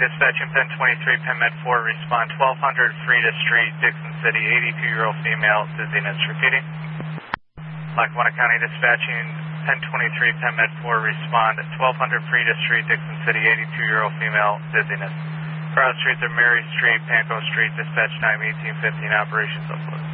dispatching Penn 23, Penn Med 4, respond 1200 Frida Street, Dixon City, 82-year-old female, dizziness. Repeating. Lackawanna County dispatching Penn 23, Penn Med 4, respond 1200 Frida Street, Dixon City, 82-year-old female, dizziness. Cross streets are Mary Street, Panko Street, dispatch time 1815, operations upload.